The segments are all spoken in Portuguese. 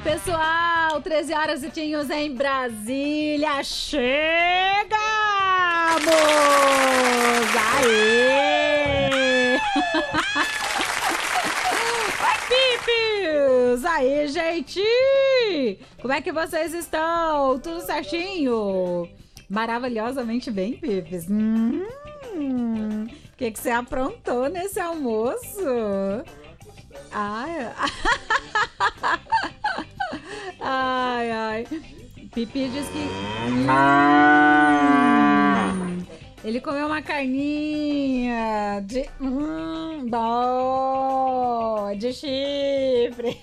pessoal, 13 horas e tinhos em Brasília, chegamos! Aê! Oi, Pipis! Aí, gente! Como é que vocês estão? Tudo certinho? Maravilhosamente bem, Pipis. O que você aprontou nesse almoço? Ai, ai. Pipi diz que ele comeu uma carninha de chifre.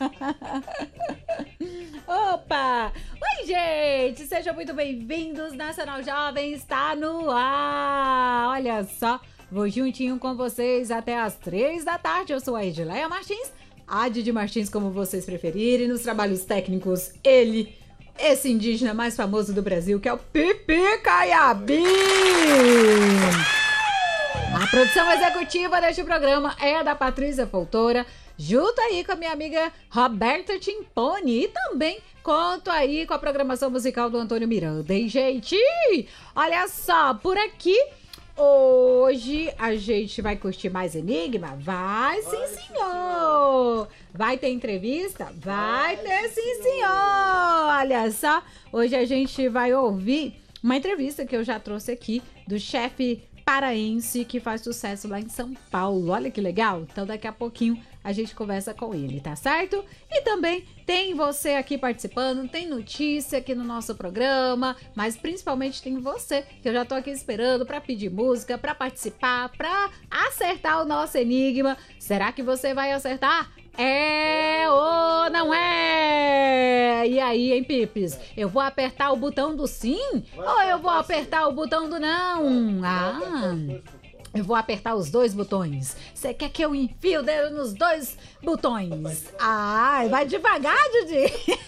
Opa! Oi, gente! Sejam muito bem-vindos. Nacional Jovem está no ar. Olha só, vou juntinho com vocês até as 3 da tarde. Eu sou a Edileia Martins, Adi de Martins, como vocês preferirem. Nos trabalhos técnicos, esse indígena mais famoso do Brasil, que é o Pipi Caiabi. A produção executiva deste programa é da Patrícia Foltora, junto aí com a minha amiga Roberta Timponi, e também conto aí com a programação musical do Antônio Miranda. E, gente, olha só, por aqui hoje a gente vai curtir mais Enigma? Vai sim, senhor! Vai ter entrevista? Vai ter sim, senhor! Olha só, hoje a gente vai ouvir uma entrevista que eu já trouxe aqui do chefe paraense que faz sucesso lá em São Paulo. Olha que legal! Então daqui a pouquinho a gente conversa com ele, tá certo? E também tem você aqui participando, tem notícia aqui no nosso programa, mas principalmente tem você, que eu já tô aqui esperando pra pedir música, pra participar, pra acertar o nosso enigma. Será que você vai acertar? É ou não é? E aí, hein, Pipis? Eu vou apertar o botão do sim ou eu vou apertar o botão do não? Eu vou apertar os dois botões. Você quer que eu enfie o dedo nos dois botões? Vai devagar, Didi.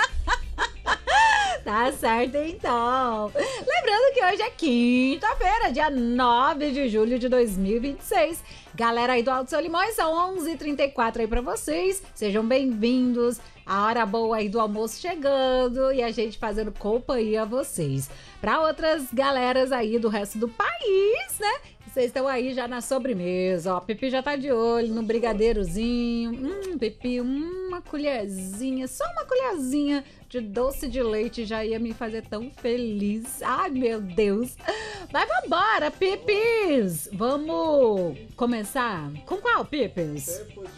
Tá certo, então. Lembrando que hoje é quinta-feira, dia 9 de julho de 2026. Galera aí do Alto Solimões, são 11h34 aí pra vocês. Sejam bem-vindos. A hora boa aí do almoço chegando e a gente fazendo companhia a vocês. Pra outras galeras aí do resto do país, né? Vocês estão aí já na sobremesa, ó. Pipi já tá de olho no brigadeirozinho. Pipi, uma colherzinha, só uma colherzinha de doce de leite já ia me fazer tão feliz. Ai, meu Deus. Mas vambora, Pipis. Vamos começar? Com qual, Pipis?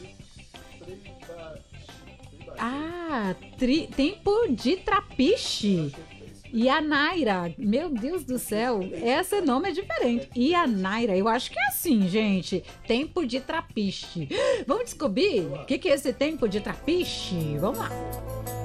Tempo de trapiche. E a Naira, meu Deus do céu, esse nome é diferente. E a Naira, eu acho que é assim, gente. Tempo de trapiche. Vamos descobrir o que é esse tempo de trapiche? Vamos lá.